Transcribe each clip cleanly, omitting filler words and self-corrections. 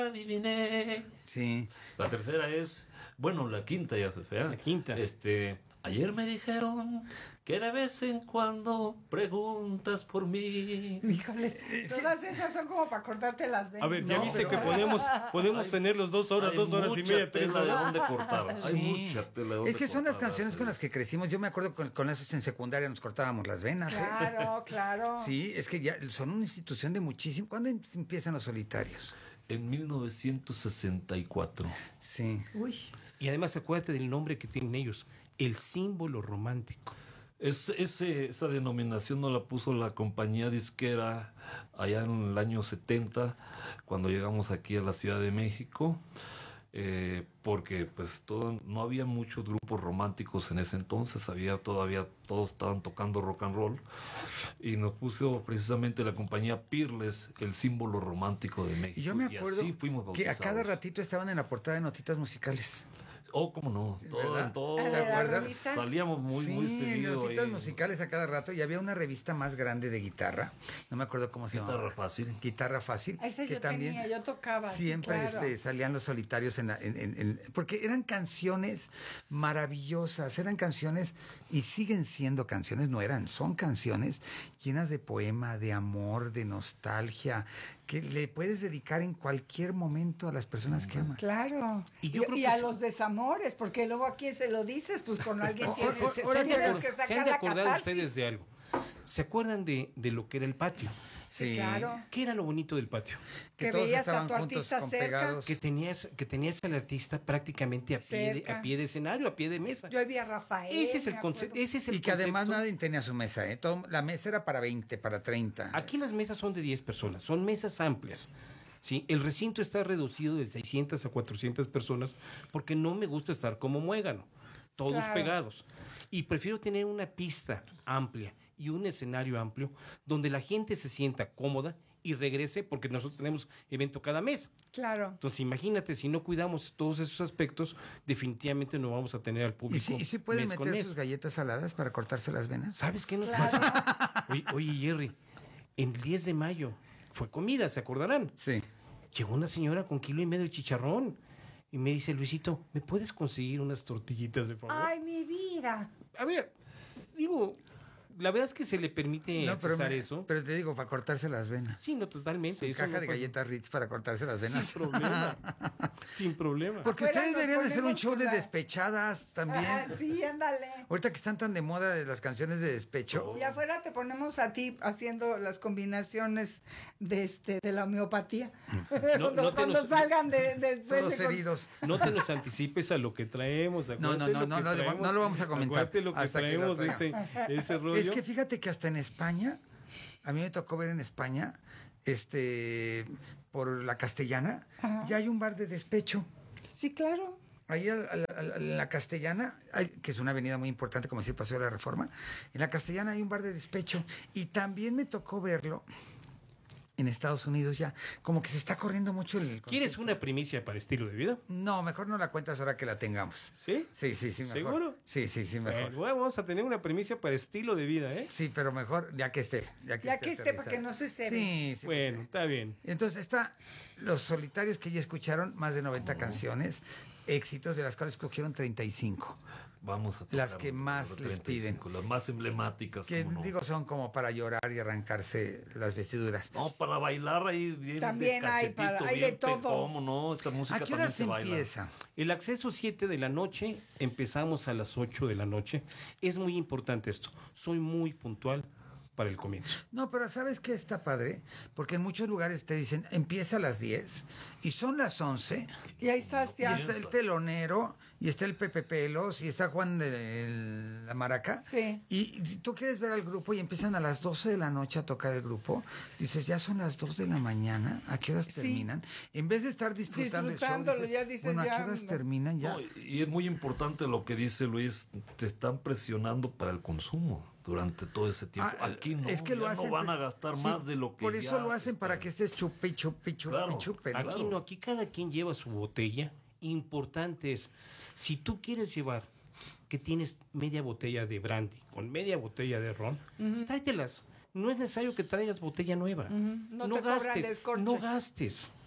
adiviné. Sí. La tercera es, bueno, la quinta ya fue fea. La quinta. Ayer me dijeron que de vez en cuando preguntas por mí. Híjole, todas esas son como para cortarte las venas. A ver, ya No, viste pero- que podemos tener los 2 horas, Hay 2 horas y mucha media, 3 tela de horas. dónde cortar. Hay Sí. mucha tela de dónde Es que son las cortar, canciones con las que crecimos. Yo me acuerdo con esas en secundaria nos cortábamos las venas. Claro, claro. Sí, es que ya son una institución de muchísimo. ¿Cuándo empiezan los solitarios? En 1964. Sí. Uy. Y además acuérdate del nombre que tienen ellos, el símbolo romántico. Esa denominación no la puso la compañía disquera allá en el año 70, cuando llegamos aquí a la Ciudad de México, porque pues no había muchos grupos románticos en ese entonces, todavía todos estaban tocando rock and roll, y nos puso precisamente la compañía Peerless, el símbolo romántico de México. Y yo me acuerdo así fuimos que a bautizados. cada ratito estaban en la portada de notitas musicales. Oh, cómo no, ¿Verdad? todo, ¿De la acuerdas? revista? salíamos muy seguido. notitas ahí. musicales a cada rato. Y había una revista más grande de guitarra. No me acuerdo cómo se llamaba. Guitarra Fácil. Guitarra Fácil. Ese que yo tenía, yo tocaba. sí, Siempre claro. salían los solitarios porque eran canciones maravillosas, eran canciones y siguen siendo canciones, son canciones llenas de poema, de amor, de nostalgia, que le puedes dedicar en cualquier momento a las personas que amas. Claro. Y Y, yo creo que a sí. los desamores, porque luego a quién se lo dices, pues con alguien tienes, Se ahora han de tienes que se han sacar de la acordar catarsis. ustedes de algo. ¿Se acuerdan de lo que era el patio? Sí, claro. ¿Qué era lo bonito del patio? Que todos veías a estaban tu juntos, artista con cerca. pegados. Que tenías al artista prácticamente a Cerca. pie de escenario, a pie de mesa. Yo vi a Rafael. Ese es el me concepto. acuerdo. Y que además nadie tenía su mesa, ¿eh? La mesa era para 20, para 30. Aquí las mesas son de 10 personas, son mesas amplias. ¿Sí? El recinto está reducido de 600 a 400 personas porque no me gusta estar como muégano, todos Claro. pegados. Y prefiero tener una pista amplia y un escenario amplio donde la gente se sienta cómoda y regrese, porque nosotros tenemos evento cada mes. Claro. Entonces imagínate, si no cuidamos todos esos aspectos, definitivamente no vamos a tener al ¿Y público si pueden mes con meter mes. sus galletas saladas para cortarse las venas? ¿Sabes qué nos Claro. pasa? Oye, Jerry, el 10 de mayo fue comida, ¿se acordarán? Sí. Llegó una señora con 1,5 kilos de chicharrón y me dice, Luisito, ¿me puedes conseguir unas tortillitas de favor? Ay, mi vida. A ver, digo, la verdad es que se le permite accesar eso. pero te digo, para cortarse las venas. Sí, no, totalmente. Su eso caja no de pasa. galletas Ritz para cortarse las venas. Sin problema. Sin problema. Porque Afuera ustedes nos deberían de hacer un ponemos show de con la- despechadas también. Ah, sí, ándale. Ahorita que están tan de moda de las canciones de despecho. Y afuera te ponemos a ti haciendo las combinaciones de la homeopatía. No te Cuando nos- salgan después Todos de heridos. No te nos anticipes a lo que traemos. No, acuérdate no, lo que traemos, no lo vamos a comentar acuérdate lo que hasta que lo traemos, ese rollo. Es que fíjate que hasta en España, a mí me tocó ver en España, por la Castellana, Ajá. ya hay un bar de despecho. Sí, claro. Ahí en la Castellana, que es una avenida muy importante, como decir Paseo de la Reforma, en la Castellana hay un bar de despecho. Y también me tocó verlo en Estados Unidos ya. Como que se está corriendo mucho el concepto. ¿Quieres una primicia para estilo de vida? No, mejor no la cuentas ahora que la tengamos. ¿Sí? Sí, mejor. ¿Seguro? Sí, mejor. Bueno, vamos a tener una primicia para estilo de vida, ¿eh? Sí, pero mejor ya que esté. Ya que esté, aterrizada. para que no se cebe. Sí. Bueno, está bien. Entonces está Los Solitarios, que ya escucharon más de 90 canciones, éxitos, de las cuales escogieron 35. Vamos a tocar Las que más les 35, las más emblemáticas. Que cómo no. digo, son como para llorar y arrancarse las vestiduras. No, para bailar ahí bien También de hay cachetito, hay de bien todo. ¿Cómo no? Esta música ¿A qué también hora se baila. empieza? El acceso 7 de la noche, empezamos a las 8 de la noche. Es muy importante esto. Soy muy puntual para el comienzo. No, pero ¿sabes qué está padre? Porque en muchos lugares te dicen, empieza a las 10 y son las 11 Y ahí estás y ya. está el telonero y está el Pepe Pelos y está Juan de la Maraca. Sí. Y tú quieres ver al grupo y empiezan a las 12 de la noche a tocar el grupo. Dices, ya son las 2 de la mañana. ¿A qué horas Sí. terminan? En vez de estar disfrutando el show, Disfrutándolo, dices, ya dices, bueno, ¿a ya qué horas no. terminan? Ya. No, y es muy importante lo que dice Luis, te están presionando para el consumo durante todo ese tiempo. Ah, Aquí no, es que lo ya hacen, no van a gastar sí, más de lo que por eso ya lo hacen, para está. que estés chupe y chupe y chupe Claro. y chupe, ¿no? Aquí Claro. no, aquí cada quien lleva su botella. Importante es, si tú quieres llevar que tienes media botella de brandy con media botella de ron, tráetelas. No es necesario que traigas botella nueva. No te cobran descorche. no gastes.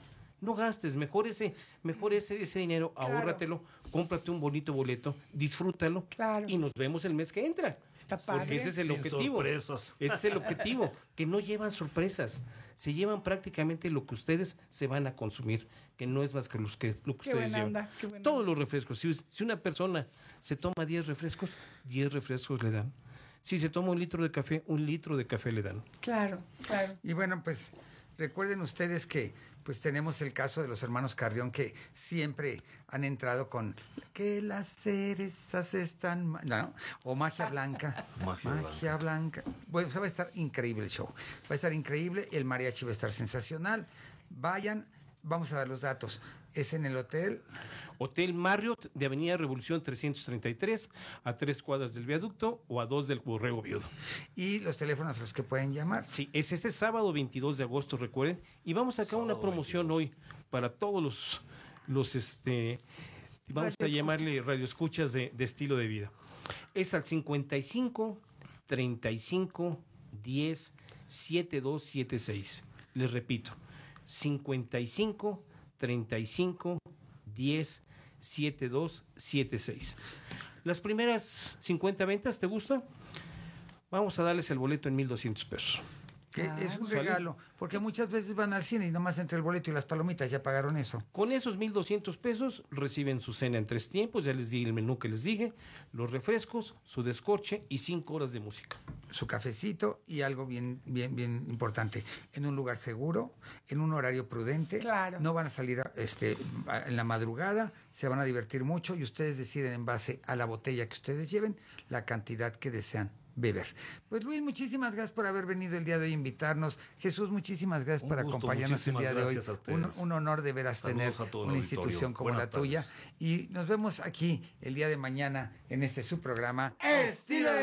no gastes, mejor ese dinero, Claro. ahórratelo, cómprate un bonito boleto, disfrútalo Claro. y nos vemos el mes que entra. Está padre. Porque ese es el Sin objetivo. sorpresas. Ese es el objetivo, que no llevan sorpresas, se llevan prácticamente lo que ustedes se van a consumir, que no es más que lo que Qué ustedes buena llevan. onda, qué buena Todos onda. los refrescos, si una persona se toma 10 refrescos, 10 refrescos le dan. Si se toma 1 litro de café, 1 litro de café le dan. Claro, claro. Y bueno, pues recuerden ustedes que pues tenemos el caso de los hermanos Carrión que siempre han entrado con que las cerezas están, ¿no? O Magia Blanca. Magia Blanca. Bueno, o sea, va a estar increíble el show. Va a estar increíble, el mariachi va a estar sensacional. Vayan, vamos a dar los datos. Es en el hotel. Hotel Marriott de Avenida Revolución 333, a 3 cuadras del viaducto o a 2 del Borrego Viudo. Y los teléfonos a los que pueden llamar. Sí, es este sábado 22 de agosto, recuerden. Y vamos a sacar una promoción hoy para todos los vamos a llamarle radioescuchas de estilo de vida. Es al 55 35 10 7276. Les repito, 55 35 10 7276. Las primeras 50 ventas, ¿te gusta? Vamos a darles el boleto en 1,200 pesos. Que es un ¿sale? regalo, porque muchas veces van al cine y nomás entre el boleto y las palomitas ya pagaron eso. Con esos 1,200 pesos reciben su cena en 3 tiempos, ya les di el menú que les dije, los refrescos, su descorche y 5 horas de música. Su cafecito y algo bien importante, en un lugar seguro, en un horario prudente. Claro. No van a salir en la madrugada, se van a divertir mucho y ustedes deciden en base a la botella que ustedes lleven la cantidad que desean beber. Pues Luis, muchísimas gracias por haber venido el día de hoy a invitarnos. Jesús, muchísimas gracias Un por gusto, acompañarnos el día de hoy. muchísimas gracias a ustedes. Un honor de veras Saludos tener a todo el una auditorio. institución como Buenas la tuya. tardes. Y nos vemos aquí el día de mañana en este su programa Estilo de